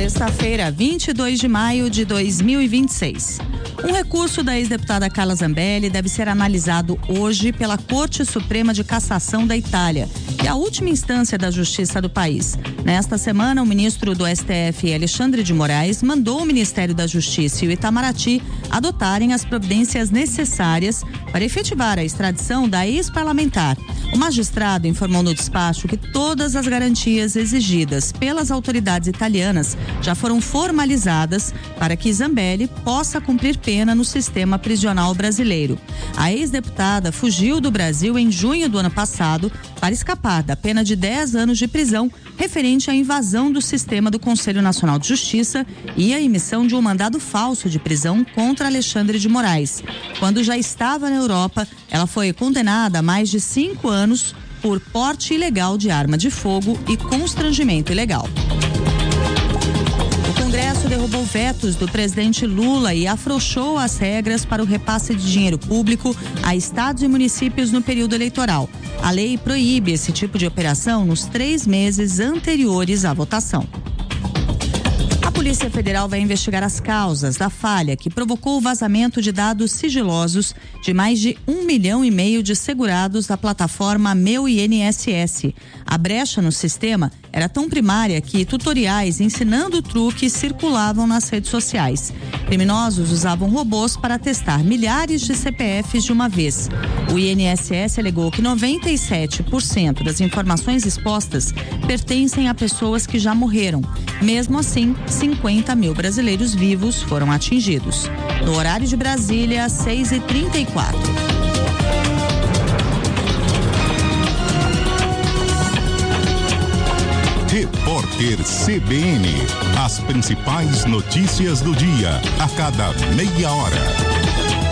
Sexta-feira, 22 de maio de 2026. Um recurso da ex-deputada Carla Zambelli deve ser analisado hoje pela Corte Suprema de Cassação da Itália, que é a última instância da justiça do país. Nesta semana, o ministro do STF, Alexandre de Moraes, mandou o Ministério da Justiça e o Itamaraty adotarem as providências necessárias para efetivar a extradição da ex-parlamentar. O magistrado informou no despacho que todas as garantias exigidas pelas autoridades italianas já foram formalizadas para que Zambelli possa cumprir pena no sistema prisional brasileiro. A ex-deputada fugiu do Brasil em junho do ano passado para escapar da pena de 10 anos de prisão referente à invasão do sistema do Conselho Nacional de Justiça e a emissão de um mandado falso de prisão contra Alexandre de Moraes. Quando já estava na Europa, ela foi condenada a mais de 5 anos por porte ilegal de arma de fogo e constrangimento ilegal. O Congresso derrubou vetos do presidente Lula e afrouxou as regras para o repasse de dinheiro público a estados e municípios no período eleitoral. A lei proíbe esse tipo de operação nos 3 meses anteriores à votação. A Polícia Federal vai investigar as causas da falha que provocou o vazamento de dados sigilosos de mais de 1,5 milhão de segurados da plataforma Meu INSS. A brecha no sistema era tão primária que tutoriais ensinando o truque circulavam nas redes sociais. Criminosos usavam robôs para testar milhares de CPFs de uma vez. O INSS alegou que 97% das informações expostas pertencem a pessoas que já morreram. Mesmo assim, 50 mil brasileiros vivos foram atingidos. No horário de Brasília, 6h34. Repórter CBN. As principais notícias do dia, a cada meia hora.